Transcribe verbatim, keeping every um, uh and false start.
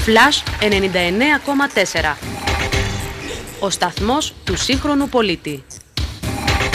Flash ενενήντα εννέα κόμμα τέσσερα. Ο σταθμός του σύγχρονου πολίτη.